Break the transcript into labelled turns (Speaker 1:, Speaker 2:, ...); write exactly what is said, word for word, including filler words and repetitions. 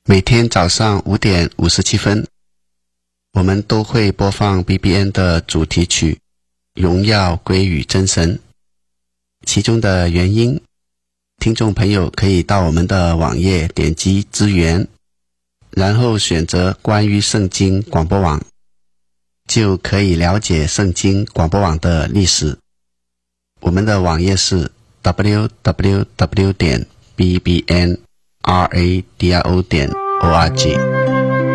Speaker 1: 每天早上五点五十七分，我们都会播放 B B N 的主题曲《荣耀归于真神》。其中的原因，听众朋友可以到我们的网页点击资源，然后选择关于圣经广播网，就可以了解圣经广播网的历史。我们的网页是 double-u double-u double-u 点 b b n radio 点 org。